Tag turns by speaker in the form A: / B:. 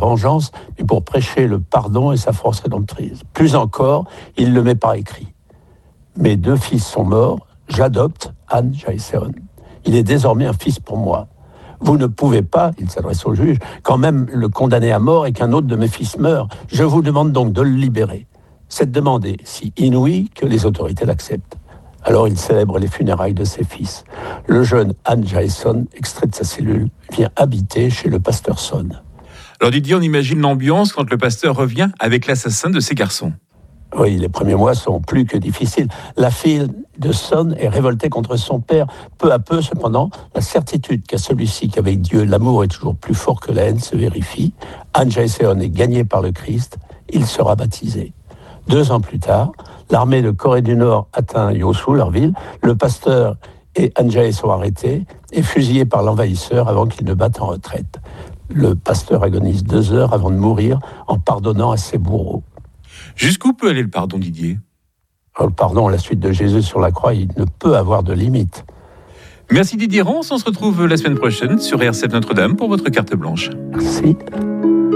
A: vengeance, mais pour prêcher le pardon et sa force rédemptrice. Plus encore, il le met par écrit. Mes 2 fils sont morts, j'adopte Han Jae-seon. Il est désormais un fils pour moi. Vous ne pouvez pas, il s'adresse au juge, quand même le condamner à mort et qu'un autre de mes fils meure. Je vous demande donc de le libérer. Cette demande est si inouïe que les autorités l'acceptent. Alors il célèbre les funérailles de ses fils. Le jeune Han Jae-seon, extrait de sa cellule, vient habiter chez le pasteur Son.
B: Alors Didier, on imagine l'ambiance quand le pasteur revient avec l'assassin de ses garçons.
A: Oui, les premiers mois sont plus que difficiles. La fille de Son est révoltée contre son père. Peu à peu, cependant, la certitude qu'à celui-ci qu'avec Dieu, l'amour est toujours plus fort que la haine se vérifie. Han Jae-seon est gagné par le Christ. Il sera baptisé. 2 ans plus tard, l'armée de Corée du Nord atteint Yosu, leur ville. Le pasteur et Han Jae sont arrêtés et fusillés par l'envahisseur avant qu'ils ne battent en retraite. Le pasteur agonise 2 heures avant de mourir en pardonnant à ses bourreaux.
B: Jusqu'où peut aller le pardon, Didier ?
A: Le pardon à la suite de Jésus sur la croix, il ne peut avoir de limite.
B: Merci Didier Rance, on se retrouve la semaine prochaine sur RCF Notre-Dame pour votre carte blanche.
A: Merci.